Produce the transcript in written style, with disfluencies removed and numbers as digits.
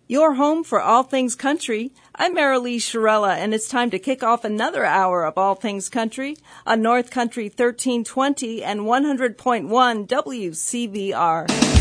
Your home for all things country. I'm Marilee Shirella, and it's time to kick off another hour of All Things Country on North Country 1320 and 100.1 WCVR.